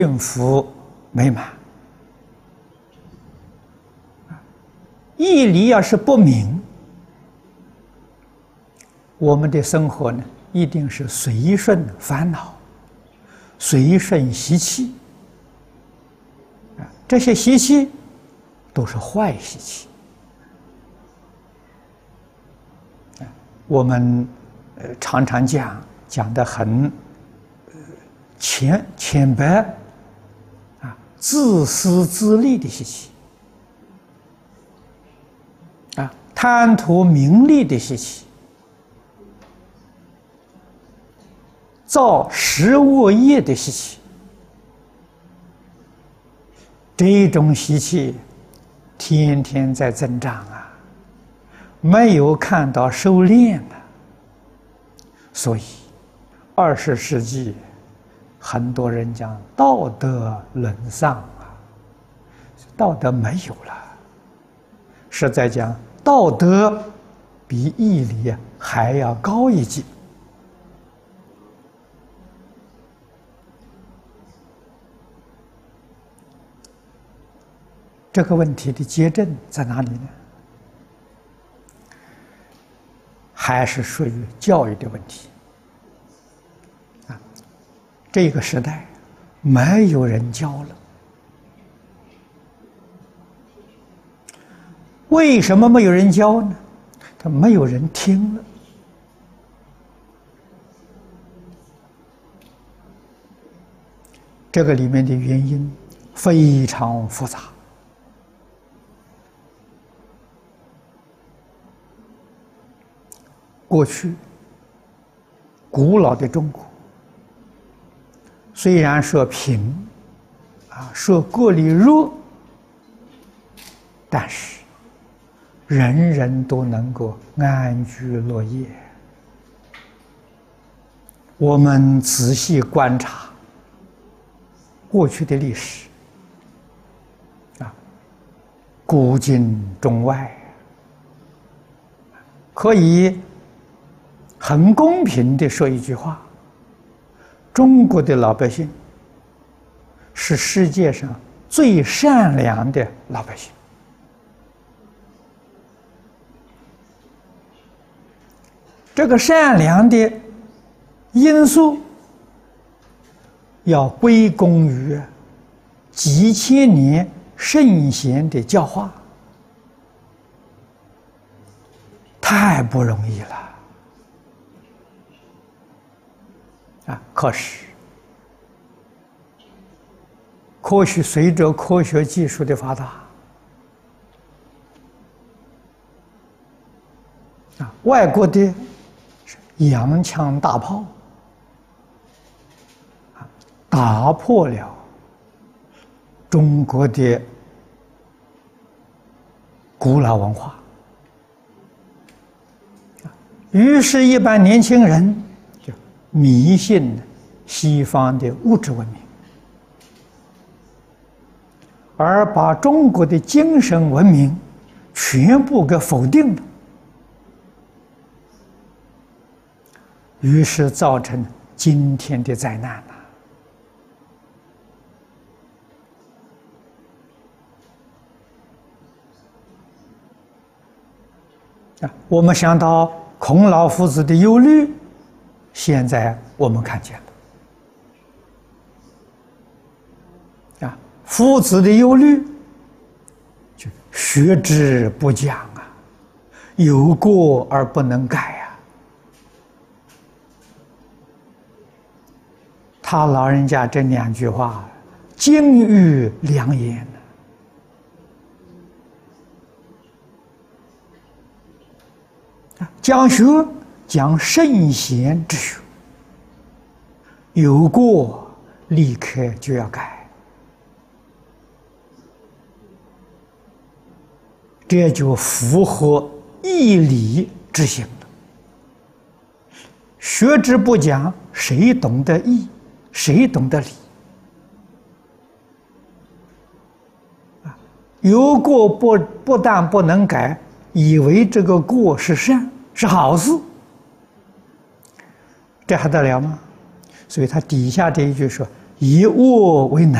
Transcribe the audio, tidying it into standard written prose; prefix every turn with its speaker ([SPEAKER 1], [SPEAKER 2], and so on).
[SPEAKER 1] 幸福美满。义理要是不明，我们的生活呢，一定是随顺烦恼，随顺习气。这些习气都是坏习气。我们常常讲得很浅白啊，自私自利的习气啊，贪图名利的习气，造十恶业的习气，这种习气天天在增长啊，没有看到收敛的。所以20世纪很多人讲道德沦丧啊，道德没有了，是在讲道德比义理还要高一级。这个问题的结症在哪里呢？还是属于教育的问题啊！这个时代没有人教了。为什么没有人教呢？他没有人听了。这个里面的原因非常复杂。过去古老的中国，虽然说贫啊，说国力弱，但是人人都能够安居乐业。我们仔细观察过去的历史啊，古今中外，可以很公平地说一句话：中国的老百姓是世界上最善良的老百姓。这个善良的因素要归功于几千年圣贤的教化，太不容易了。可是，随着科学技术的发达，外国的洋枪大炮打破了中国的古老文化，于是，一般年轻人就迷信西方的物质文明，而把中国的精神文明全部给否定了，于是造成今天的灾难我们想到孔老夫子的忧虑，现在我们看见了。夫子的忧虑，就学之不讲啊，有过而不能改啊。他老人家这2句话，金玉良言。讲学讲圣贤之学，有过立刻就要改。这就符合义理之行了。学之不讲，谁懂得义？谁懂得理？有过不但不能改，以为这个过是善，是好事，这还得了吗？所以他底下这一句说：“ 以恶为能。